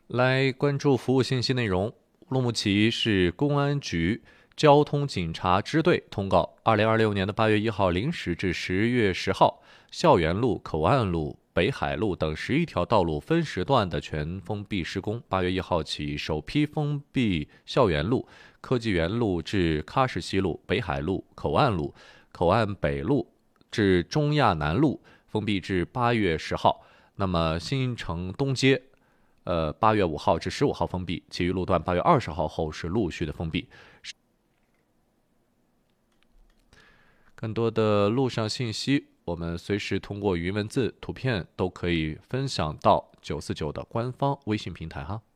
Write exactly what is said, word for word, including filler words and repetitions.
来关注服务信息内容。乌鲁木齐市公安局交通警察支队通告：二零二六年的八月一号零时至十月十号，校园路、口岸路、北海路等十一条道路分时段的全封闭施工。八月一号起，首批封闭校园路、科技园路至喀什西路、北海路、口岸路、口岸北路至中亚南路封闭至八月十号。那么新城东街。呃，八月五号至十五号封闭，其余路段八月二十号后是陆续的封闭。更多的路上信息，我们随时通过语音文字、图片都可以分享到九四九的官方微信平台哈。